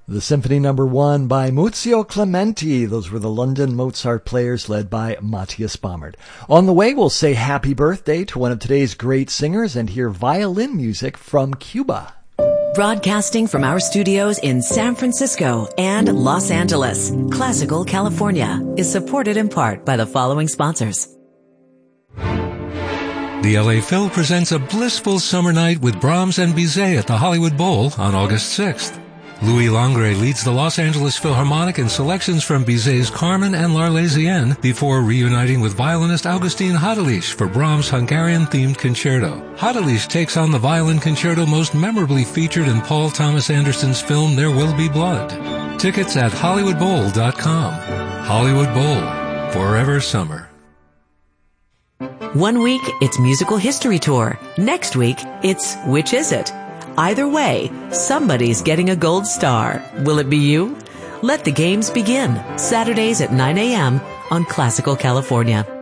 The Symphony No. 1 by Muzio Clementi. Those were the London Mozart Players led by Matthias Baumert. On the way, we'll say happy birthday to one of today's great singers and hear violin music from Cuba. Broadcasting from our studios in San Francisco and Los Angeles, Classical California is supported in part by the following sponsors. The LA Phil presents a blissful summer night with Brahms and Bizet at the Hollywood Bowl on August 6th. Louis Langre leads the Los Angeles Philharmonic in selections from Bizet's Carmen and L'Arlésienne before reuniting with violinist Augustin Hadelich for Brahms' Hungarian-themed concerto. Hadelich takes on the violin concerto most memorably featured in Paul Thomas Anderson's film There Will Be Blood. Tickets at HollywoodBowl.com. Hollywood Bowl. Forever summer. 1 week, it's Musical History Tour. Next week, it's Which Is It? Either way, somebody's getting a gold star. Will it be you? Let the games begin. Saturdays at 9 a.m. on Classical California.